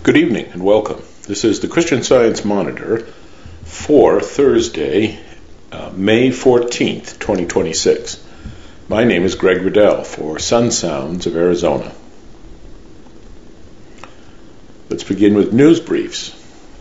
Good evening and welcome. This is the Christian Science Monitor for Thursday, May 14th, 2026. My name is Greg Riddell for Sun Sounds of Arizona. Let's begin with news briefs.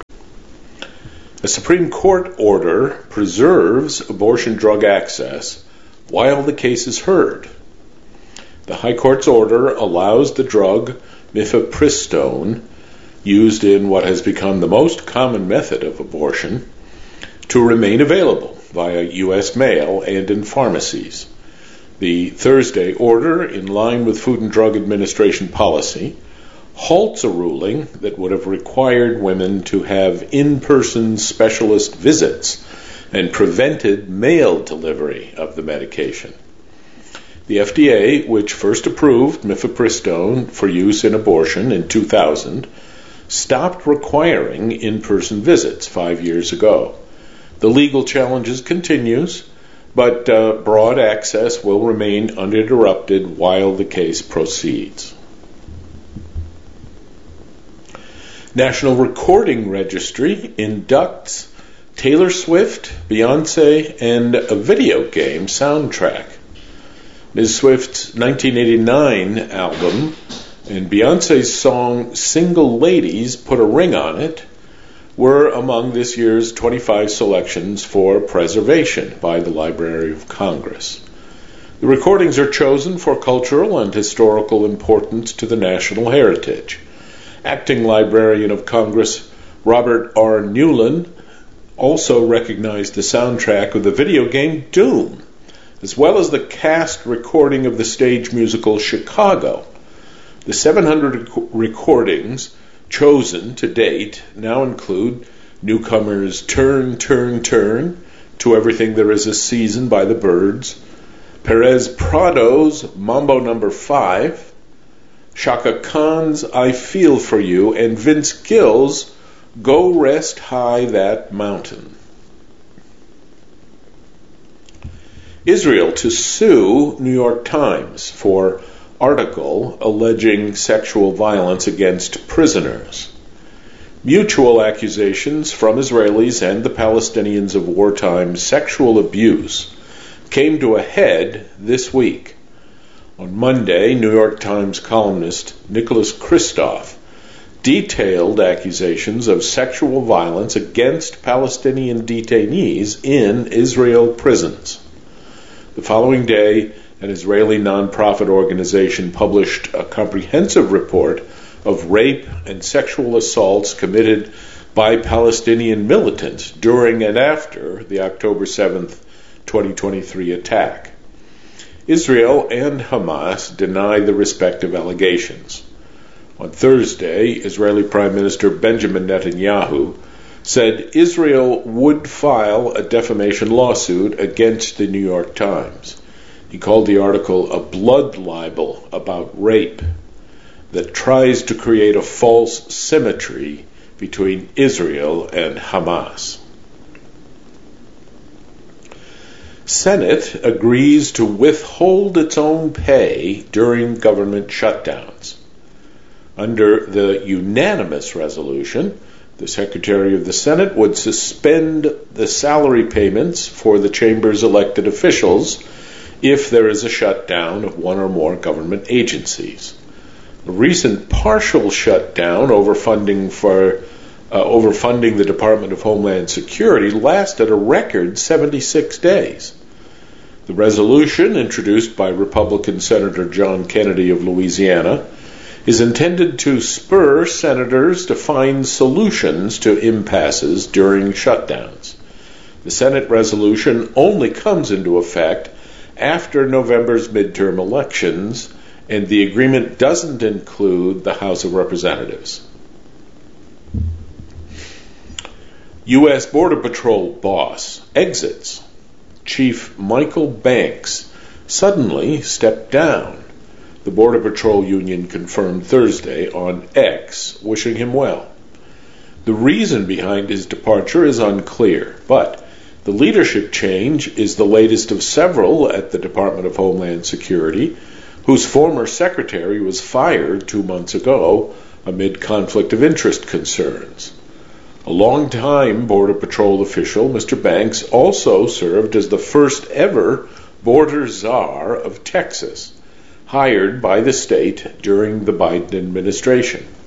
A Supreme Court order preserves abortion drug access while the case is heard. The High Court's order allows the drug mifepristone, used in what has become the most common method of abortion, to remain available via U.S. mail and in pharmacies. The Thursday order, in line with Food and Drug Administration policy, halts a ruling that would have required women to have in-person specialist visits and prevented mail delivery of the medication. The FDA, which first approved mifepristone for use in abortion in 2000, stopped requiring in-person visits 5 years ago. The legal challenges continues, but broad access will remain uninterrupted while the case proceeds. National Recording Registry inducts Taylor Swift, Beyonce, and a video game soundtrack. Ms. Swift's 1989 album and Beyonce's song Single Ladies, Put a Ring on It, were among this year's 25 selections for preservation by the Library of Congress. The recordings are chosen for cultural and historical importance to the national heritage. Acting Librarian of Congress Robert R. Newland also recognized the soundtrack of the video game Doom, as well as the cast recording of the stage musical Chicago. The 700 recordings chosen to date now include newcomers Turn, Turn, Turn, To Everything There Is a Season by the Byrds, Perez Prado's Mambo No. 5, Chaka Khan's I Feel For You, and Vince Gill's Go Rest High That Mountain. Israel to sue New York Times for article alleging sexual violence against prisoners. Mutual accusations from Israelis and the Palestinians of wartime sexual abuse came to a head this week. On Monday, New York Times columnist Nicholas Kristof detailed accusations of sexual violence against Palestinian detainees in Israel prisons. The following day, an Israeli nonprofit organization published a comprehensive report of rape and sexual assaults committed by Palestinian militants during and after the October 7th, 2023 attack. Israel and Hamas deny the respective allegations. On Thursday, Israeli Prime Minister Benjamin Netanyahu said Israel would file a defamation lawsuit against the New York Times. He called the article a blood libel about rape that tries to create a false symmetry between Israel and Hamas. Senate agrees to withhold its own pay during government shutdowns. Under the unanimous resolution, the Secretary of the Senate would suspend the salary payments for the chamber's elected officials if there is a shutdown of one or more government agencies. A recent partial shutdown overfunding the Department of Homeland Security lasted a record 76 days. The resolution, introduced by Republican Senator John Kennedy of Louisiana, is intended to spur senators to find solutions to impasses during shutdowns. The Senate resolution only comes into effect after November's midterm elections, and the agreement doesn't include the House of Representatives. U.S. Border Patrol boss exits. Chief Michael Banks suddenly stepped down. The Border Patrol union confirmed Thursday on X, wishing him well. The reason behind his departure is unclear, but the leadership change is the latest of several at the Department of Homeland Security, whose former secretary was fired 2 months ago amid conflict of interest concerns. A long-time Border Patrol official, Mr. Banks also served as the first ever border czar of Texas, hired by the state during the Biden administration.